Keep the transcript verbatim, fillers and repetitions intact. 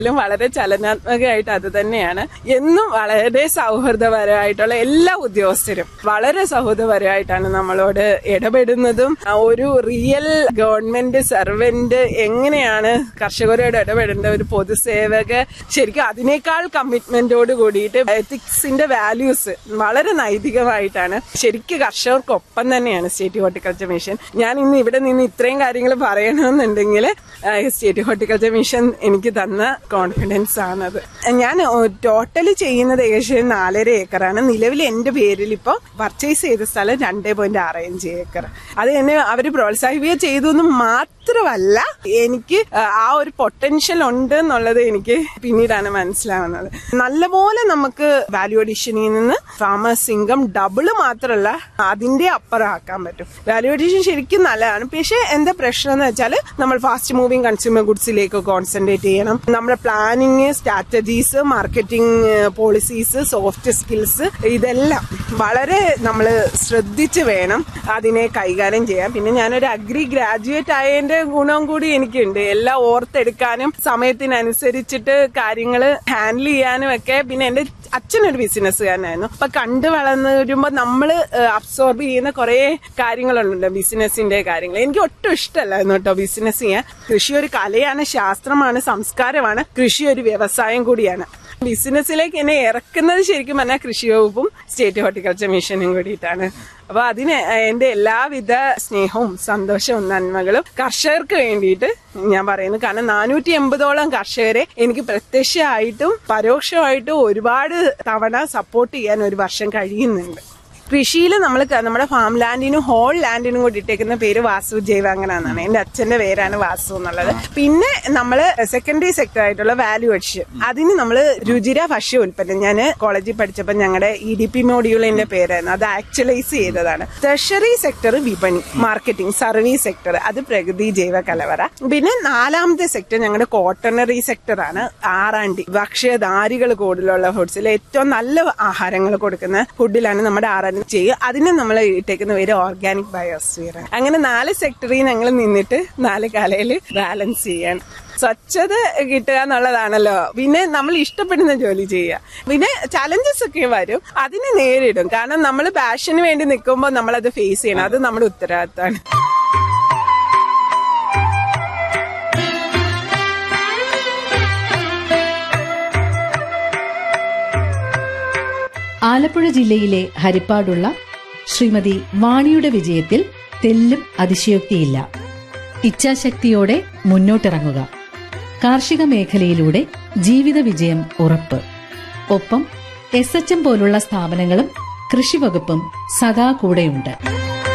വളരെ ചലനാത്മകമായിട്ട് അത് തന്നെയാണ്. എന്നും വളരെ സൗഹൃദപരമായിട്ടുള്ള എല്ലാ ഉദ്യോഗസ്ഥരും വളരെ സൗഹൃദപരമായിട്ടാണ് നമ്മളോട് ഇടപെടുന്നതും. ഒരു റിയൽ ഗവൺമെന്റ് സർവന്റ് എങ്ങനെയാണ് കർഷകരോട് ഇടപെടേണ്ട ഒരു പൊതുസേവക, ശരിക്കും അതിനേക്കാൾ കമ്മിറ്റ്മെന്റോട് കൂടിയിട്ട് എത്തിക്സിന്റെ വാല്യൂസ് വളരെ നൈതികമായിട്ടാണ്. ശരിക്കും കർഷകർക്കൊപ്പം തന്നെയാണ് സ്റ്റേറ്റ് ഹോർട്ടിക്കൾച്ചർ മിഷൻ. ഞാൻ ഇന്ന് ഇവിടെ നിന്ന് ഇത്രയും കാര്യങ്ങൾ പറയണമെന്നുണ്ടെങ്കിൽ സ്റ്റേറ്റ് ഹോർട്ടിക്കൾച്ചർ മിഷൻ എനിക്ക് തന്ന കോൺഫിഡൻസ് ആണത്. ഞാൻ ടോട്ടല് ചെയ്യുന്നത് ഏകദേശം നാലര ഏക്കറാണ്. നിലവിൽ എന്റെ പേരിൽ ഇപ്പോൾ പർച്ചേസ് ചെയ്ത സ്ഥലം രണ്ടേ പോയിന്റ് ആറ് അഞ്ച് ഏക്കർ. അത് എന്നെ അവര് പ്രോത്സാഹിപ്പിക്കുക ചെയ്തു എന്ന് മാത്രമല്ല, എനിക്ക് ആ ഒരു പൊട്ടൻഷ്യൽ ഉണ്ട് എന്നുള്ളത് എനിക്ക് പിന്നീടാണ് മനസ്സിലാവുന്നത്. നല്ലപോലെ നമുക്ക് വാല്യൂ അഡീഷനിൽ നിന്ന് ഫാമേഴ്സ് ഇൻകം ഡബിള് മാത്രമല്ല അതിന്റെ അപ്പുറം ആക്കാൻ പറ്റും. വാല്യൂ അഡീഷൻ ശരിക്കും നല്ലതാണ്. പക്ഷെ എന്താ പ്രശ്നം എന്ന് വെച്ചാൽ നമ്മൾ ഫാസ്റ്റ് മൂവിങ് കൺസ്യൂമർ ഗുഡ്സിലേക്ക് കോൺസെൻട്രേറ്റ് ചെയ്യണം. നമ്മുടെ planning, strategies, marketing policies, soft skills, ഇതെല്ലാം വളരെ നമ്മൾ ശ്രദ്ധിച്ച് വേണം അതിനെ കൈകാര്യം ചെയ്യാൻ. പിന്നെ ഞാനൊരു അഗ്രി ഗ്രാജുവേറ്റ് ആയതിന്റെ ഗുണം കൂടി എനിക്കുണ്ട്. എല്ലാം ഓർത്തെടുക്കാനും സമയത്തിനനുസരിച്ചിട്ട് കാര്യങ്ങൾ ഹാൻഡിൽ ചെയ്യാനും ഒക്കെ. പിന്നെ എന്റെ അച്ഛനൊരു ബിസിനസ്സുകാരനായിരുന്നു. അപ്പൊ കണ്ടു വളർന്നു വരുമ്പോ നമ്മള് അബ്സോർബ് ചെയ്യുന്ന കുറെ കാര്യങ്ങളുണ്ടല്ലോ ബിസിനസിന്റെ കാര്യങ്ങൾ. എനിക്ക് ഒട്ടും ഇഷ്ടമല്ലായിരുന്നു കേട്ടോ ബിസിനസ് ചെയ്യാൻ. കൃഷി ഒരു കലയാണ്, ശാസ്ത്രമാണ്, സംസ്കാരമാണ്. കൃഷി ഒരു വ്യവസായം കൂടിയാണ്. ബിസിനസ്സിലേക്ക് എന്നെ ഇറക്കുന്നത് ശരിക്കും പറഞ്ഞാൽ കൃഷി വകുപ്പും സ്റ്റേറ്റ് ഹോർട്ടിക്കൾച്ചർ മിഷനും കൂടിയിട്ടാണ്. അപ്പൊ അതിന് എന്റെ എല്ലാവിധ സ്നേഹവും സന്തോഷവും നന്മകളും കർഷകർക്ക് വേണ്ടിയിട്ട് ഞാൻ പറയുന്നു. കാരണം നാനൂറ്റി എൺപതോളം കർഷകരെ എനിക്ക് പ്രത്യക്ഷമായിട്ടും പരോക്ഷമായിട്ടും ഒരുപാട് തവണ സപ്പോർട്ട് ചെയ്യാൻ ഒരു വർഷം കഴിയുന്നുണ്ട്. കൃഷിയിൽ നമ്മൾ നമ്മുടെ ഫാം ലാൻഡിനും ഹോൾ ലാൻഡിനും കൂടി ഇട്ടേക്കുന്ന പേര് വാസു ജൈവാങ്കന എന്നാണ്. എന്റെ അച്ഛന്റെ പേരാണ് വാസു എന്നുള്ളത്. പിന്നെ നമ്മള് സെക്കൻഡറി സെക്ടർ ആയിട്ടുള്ള വാല്യൂ അഡിഷൻ, അതിന് നമ്മള് രുചിര ഭക്ഷ്യ ഉൽപ്പന്നം, ഞാൻ കോളേജിൽ പഠിച്ചപ്പോൾ ഞങ്ങളുടെ ഇ ഡി പി മോഡ്യൂളിന്റെ പേരായിരുന്നു, അത് ആക്ച്വലൈസ് ചെയ്തതാണ്. ടെർഷറി സെക്ടർ വിപണി, മാർക്കറ്റിംഗ്, സർവീസ് സെക്ടർ അത് പ്രകൃതി ജൈവ കലവറ. പിന്നെ നാലാമത്തെ സെക്ടർ ഞങ്ങളുടെ കോട്ടണറി സെക്ടറാണ്. ആറാണ്ടി ഭക്ഷ്യധാരികൾ കൂടുതലുള്ള ഫുഡ്സിൽ ഏറ്റവും നല്ല ആഹാരങ്ങൾ കൊടുക്കുന്ന ഫുഡിലാണ് നമ്മുടെ ആറാണ്ടി ചെയ്യും. അതിന് നമ്മൾ ഇട്ടേക്കുന്ന പേര് ഓർഗാനിക് ബയോസ്ഫിയർ. അങ്ങനെ നാല് സെക്ടറിൽ ഞങ്ങൾ നിന്നിട്ട് നാല് കലയിൽ ബാലൻസ് ചെയ്യാൻ. സ്വച്ഛത കിട്ടുക എന്നുള്ളതാണല്ലോ. പിന്നെ നമ്മൾ ഇഷ്ടപ്പെടുന്ന ജോലി ചെയ്യുക. പിന്നെ ചലഞ്ചസ് ഒക്കെ വരും, അതിനെ നേരിടും. കാരണം നമ്മൾ പാഷന് വേണ്ടി നിൽക്കുമ്പോൾ നമ്മളത് ഫേസ് ചെയ്യണം. അത് നമ്മുടെ ഉത്തരവാദിത്തമാണ്. ആലപ്പുഴ ജില്ലയിലെ ഹരിപ്പാടുള്ള ശ്രീമതി വാണിയുടെ വിജയത്തിൽ തെല്ലും അതിശയോക്തിയില്ല. ഇച്ഛാശക്തിയോടെ മുന്നോട്ടിറങ്ങുക. കാർഷിക മേഖലയിലൂടെ ജീവിത വിജയം ഉറപ്പ്. ഒപ്പം എസ് എച്ച് എം പോലുള്ള സ്ഥാപനങ്ങളും കൃഷിവകുപ്പും സദാ കൂടെയുണ്ട്.